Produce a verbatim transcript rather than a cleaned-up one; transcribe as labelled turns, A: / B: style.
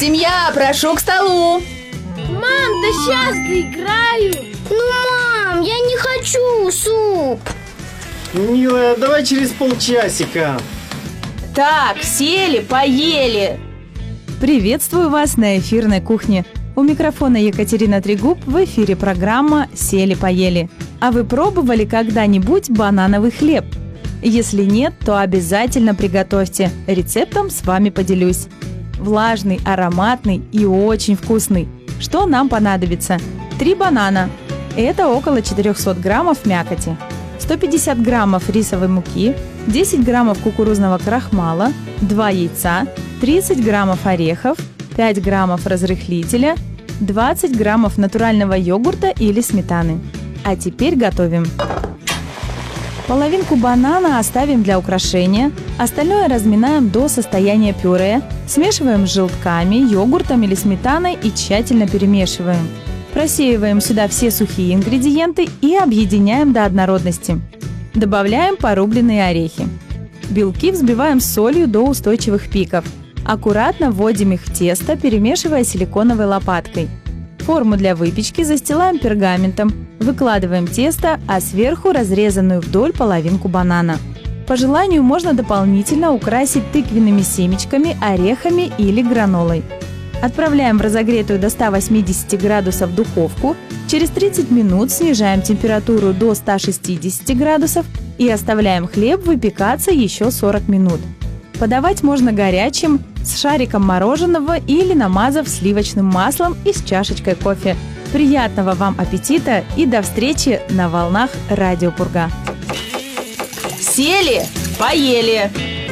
A: Семья, прошу к столу.
B: Мам, да сейчас доиграю.
C: Ну, мам, я не хочу суп.
D: Милая, давай через полчасика.
A: Так, сели, поели.
E: Приветствую вас на эфирной кухне. У микрофона Екатерина Трегуб, в эфире программа «Сели-поели». А вы пробовали когда-нибудь банановый хлеб? Если нет, то обязательно приготовьте. Рецептом с вами поделюсь. Влажный, ароматный и очень вкусный. Что нам понадобится? Три банана. Это около четыреста граммов мякоти. сто пятьдесят граммов рисовой муки, десять граммов кукурузного крахмала, два яйца, тридцать граммов орехов, пять граммов разрыхлителя, двадцать граммов натурального йогурта или сметаны. А теперь готовим. Половинку банана оставим для украшения, остальное разминаем до состояния пюре, смешиваем с желтками, йогуртом или сметаной и тщательно перемешиваем. Просеиваем сюда все сухие ингредиенты и объединяем до однородности. Добавляем порубленные орехи. Белки взбиваем с солью до устойчивых пиков. Аккуратно вводим их в тесто, перемешивая силиконовой лопаткой. Форму для выпечки застилаем пергаментом, выкладываем тесто, а сверху разрезанную вдоль половинку банана. По желанию можно дополнительно украсить тыквенными семечками, орехами или гранолой. Отправляем в разогретую до ста восьмидесяти градусов духовку. Через тридцать минут снижаем температуру до ста шестидесяти градусов и оставляем хлеб выпекаться еще сорок минут. Подавать можно горячим, с шариком мороженого или намазав сливочным маслом и с чашечкой кофе. Приятного вам аппетита и до встречи на волнах Радио Пурга.
A: Сели, поели.